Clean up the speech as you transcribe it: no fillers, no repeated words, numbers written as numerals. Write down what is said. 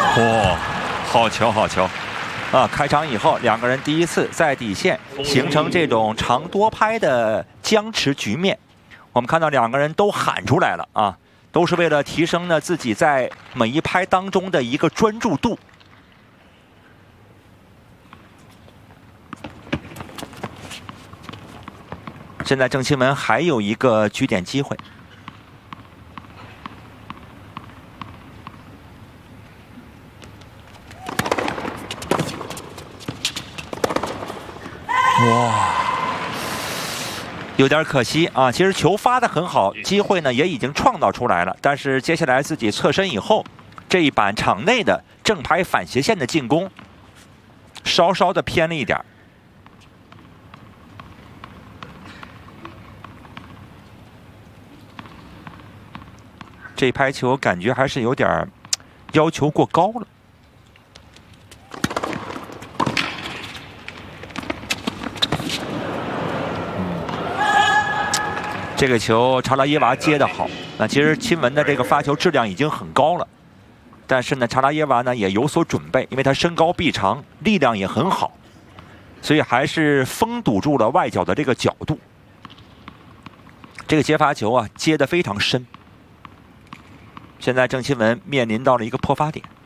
哇，好球好球！啊，开场以后，两个人第一次在底线形成这种长多拍的僵持局面。我们看到两个人都喊出来了啊，都是为了提升呢自己在每一拍当中的一个专注度。现在郑钦文还有一个局点机会。 哇，有点可惜啊！其实球发得很好，机会呢也已经创造出来了，但是接下来自己侧身以后，这一板场内的正拍反斜线的进攻，稍稍的偏了一点。这一拍球感觉还是有点要求过高了。 这个球查拉耶娃接得好，那其实钦文的这个发球质量已经很高了，但是呢，查拉耶娃呢也有所准备，因为他身高臂长，力量也很好，所以还是封堵住了外角的这个角度。这个接发球啊，接得非常深。现在郑钦文面临到了一个破发点。